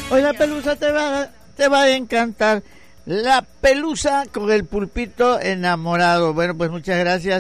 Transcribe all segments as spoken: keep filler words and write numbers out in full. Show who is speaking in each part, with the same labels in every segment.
Speaker 1: Hoy la pelusa te va, te va a encantar. La pelusa con el pulpito enamorado. Bueno, pues muchas gracias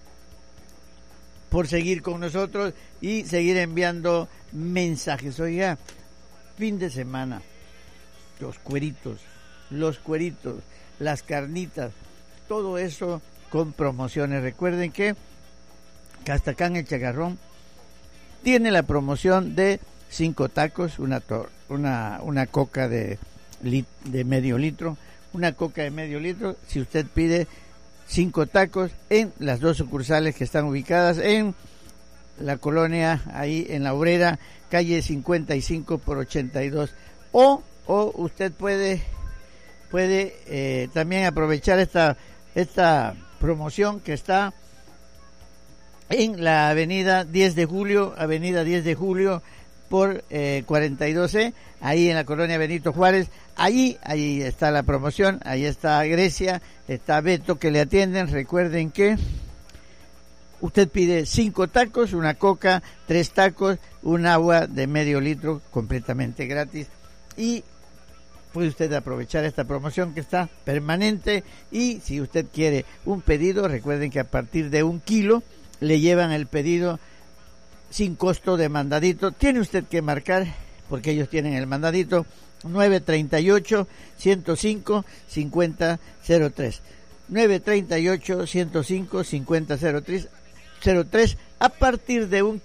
Speaker 1: por seguir con nosotros y seguir enviando mensajes. Oiga, fin de semana, los cueritos, los cueritos, las carnitas, todo eso con promociones. Recuerden que Castacán El Chacarrón tiene la promoción de cinco tacos, una tor una una coca de lit de medio litro, una coca de medio litro, si usted pide cinco tacos en las dos sucursales que están ubicadas en la colonia, ahí en La Obrera, calle cincuenta y cinco por ochenta y dos, o o usted puede puede eh, también aprovechar esta esta promoción que está en la avenida diez de julio, avenida diez de julio por eh, cuarenta y dos C, ahí en la colonia Benito Juárez. Allí, ahí está la promoción, ahí está Grecia, está Beto que le atienden. Recuerden que usted pide cinco tacos, una coca, tres tacos, un agua de medio litro completamente gratis, y puede usted aprovechar esta promoción que está permanente. Y si usted quiere un pedido, recuerden que a partir de un kilo le llevan el pedido sin costo de mandadito. Tiene usted que marcar, porque ellos tienen el mandadito, nueve treinta y ocho, ciento cinco, cincuenta cero tres. nueve treinta y ocho, ciento cinco, cincuenta cero tres. A partir de un